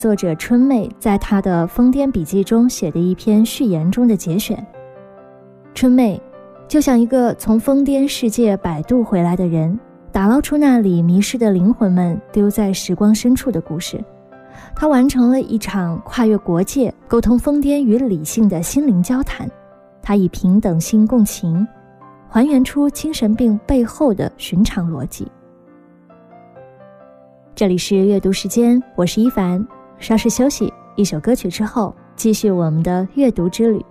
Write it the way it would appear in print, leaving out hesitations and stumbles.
作者春妹在她的疯癫笔记中写的一篇序言中的节选。春妹就像一个从疯癫世界摆渡回来的人，打捞出那里迷失的灵魂们丢在时光深处的故事。他完成了一场跨越国界、沟通疯癫与理性的心灵交谈。他以平等心共情，还原出精神病背后的寻常逻辑。这里是阅读时间，我是一凡，稍事休息，一首歌曲之后，继续我们的阅读之旅。